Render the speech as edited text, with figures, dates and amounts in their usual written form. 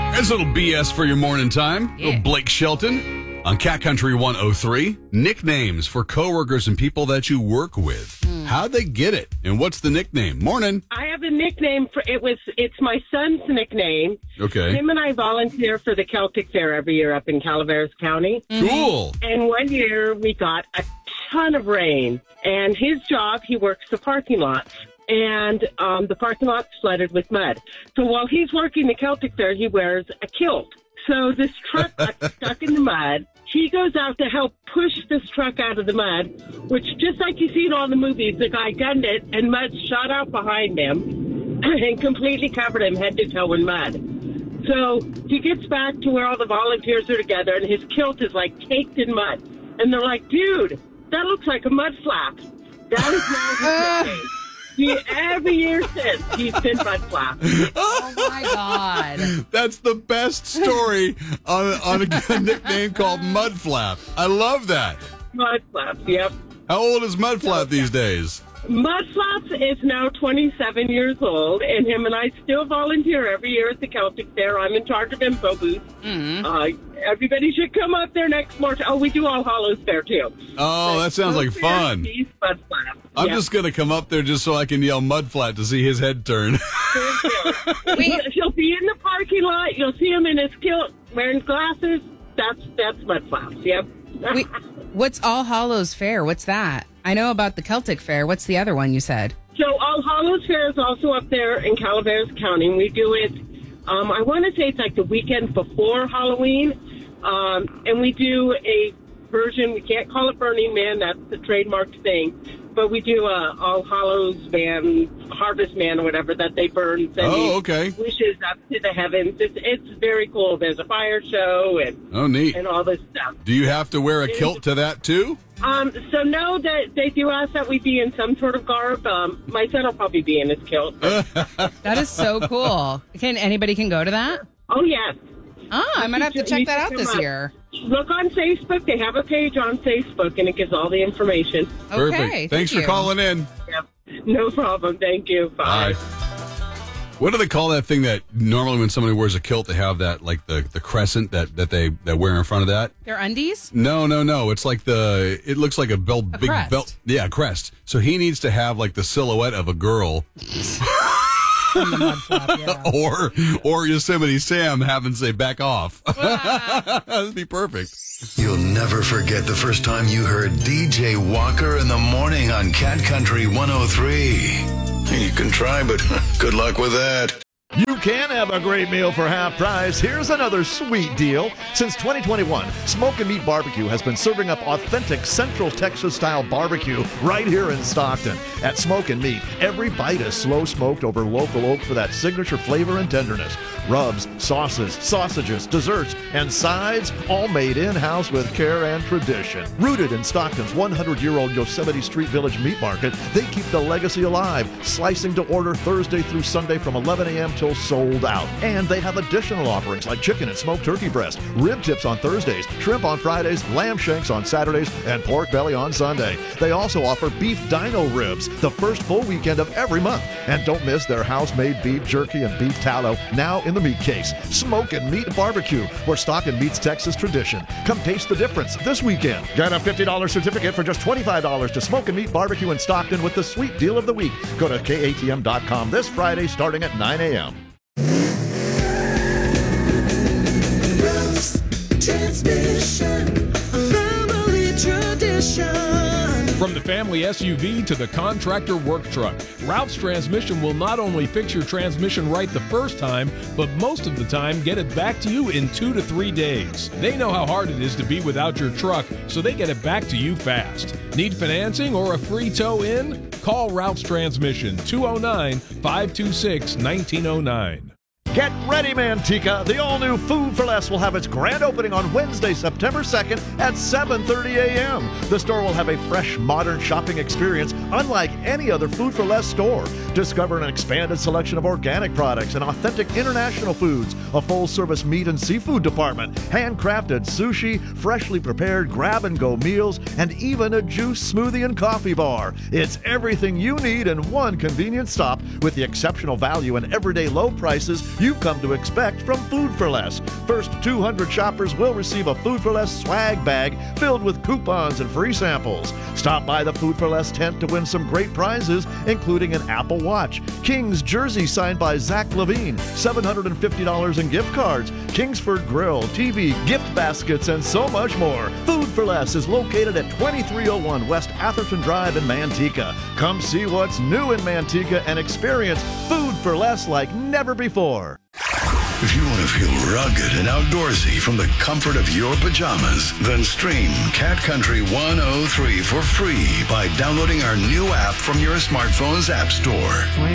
There's a little BS for your morning time. Yeah. Little Blake Shelton on Cat Country 103. Nicknames for coworkers and people that you work with. How'd they get it? And what's the nickname? Morning. I have a nickname for it's my son's nickname. Okay. Him and I volunteer for the Celtic Fair every year up in Calaveras County. Cool. And one year we got a ton of rain. And his job, he works the parking lots. And the parking lot's flooded with mud. So while he's working the Celtic Fair, he wears a kilt. So this truck got stuck in the mud. He goes out to help push this truck out of the mud, which, just like you see in all the movies, the guy gunned it, and mud shot out behind him and completely covered him head to toe in mud. So he gets back to where all the volunteers are together, and his kilt is, like, caked in mud. And they're like, dude, that looks like a mud flap. That is now his nickname. Every year since, he's been Mud Flap. Oh, my God. That's the best story on a nickname called Mud Flap. I love that. Mud Flap, yep. How old is Mud Flap these days? Mud Flaps is now 27 years old, and him and I still volunteer every year at the Celtic Fair. I'm in charge of info booth. Everybody should come up there next March. Oh, we do All Hallows Fair, too. Oh, that sounds like fun. He's Mud Flap. I'm Yep. just going to come up there just so I can yell Mud Flat to see his head turn. He'll be in the parking lot. You'll see him in his kilt wearing glasses. That's Mud Flaps, yep. Wait, what's All Hallows Fair? What's that? I know about the Celtic Fair. What's the other one you said? So All Hallows Fair is also up there in Calaveras County. We do it, I want to say it's like the weekend before Halloween. And we do a version, we can't call it Burning Man, that's the trademarked thing. But we do All Hallows Man, Harvest Man, or whatever, that they burn. Okay. Wishes up to the heavens. It's very cool. There's a fire show Neat. and all this stuff. Do you have to wear a kilt to that, too? So no, that they do ask that we be in some sort of garb. My son will probably be in his kilt. That is so cool. Anybody can go to that? Oh, yes. Oh, I might have to check that out this year. Look on Facebook. They have a page on Facebook, and it gives all the information. Perfect. Okay, Thanks for you. calling in. Yep. No problem. Thank you. Bye. What do they call that thing that normally when somebody wears a kilt, they have that, like the crescent that they wear in front of that? Their undies? No. It's like it looks like a big crest. belt. Yeah, a crest. So he needs to have like the silhouette of a girl. Mud flap, yeah. or Yosemite Sam having say back off. That'd be perfect. You'll never forget the first time you heard DJ Walker in the morning on Cat Country 103. You can try, but good luck with that. You can have a great meal for half price. Here's another sweet deal. Since 2021, Smoke and Meat Barbecue has been serving up authentic Central Texas-style barbecue right here in Stockton. At Smoke and Meat, every bite is slow smoked over local oak for that signature flavor and tenderness. Rubs, sauces, sausages, desserts, and sides, all made in-house with care and tradition. Rooted in Stockton's 100-year-old Yosemite Street Village Meat Market, they keep the legacy alive, slicing to order Thursday through Sunday from 11 a.m. till sold out. And they have additional offerings like chicken and smoked turkey breast, rib tips on Thursdays, shrimp on Fridays, lamb shanks on Saturdays, and pork belly on Sunday. They also offer beef dino ribs the first full weekend of every month. And don't miss their house-made beef jerky and beef tallow now in the meat case. Smoke and Meat Barbecue, where Stockton meets Texas tradition. Come taste the difference this weekend. Get a $50 certificate for just $25 to Smoke and Meat Barbecue in Stockton with the sweet deal of the week. Go to KATM.com this Friday starting at 9 a.m. Transmission, family tradition. From the family SUV to the contractor work truck, Ralph's Transmission will not only fix your transmission right the first time, but most of the time get it back to you in 2 to 3 days. They know how hard it is to be without your truck, so they get it back to you fast. Need financing or a free tow in? Call Ralph's Transmission, 209-526-1909. Get ready, Manteca. The all-new Food for Less will have its grand opening on Wednesday, September 2nd at 7:30 a.m. The store will have a fresh, modern shopping experience unlike any other Food for Less store. Discover an expanded selection of organic products and authentic international foods, a full-service meat and seafood department, handcrafted sushi, freshly prepared grab-and-go meals, and even a juice, smoothie, and coffee bar. It's everything you need in one convenient stop with the exceptional value and everyday low prices you've come to expect from Food for Less. First 200 shoppers will receive a Food for Less swag bag filled with coupons and free samples. Stop by the Food for Less tent to win some great prizes, including an Apple Watch, King's jersey signed by Zach Levine, $750 in gift cards, Kingsford Grill, TV, gift baskets, and so much more. Food for Less is located at 2301 West Atherton Drive in Manteca. Come see what's new in Manteca and experience Food for Less like never before. If you want to feel rugged and outdoorsy from the comfort of your pajamas, then stream Cat Country 103 for free by downloading our new app from your smartphone's app store.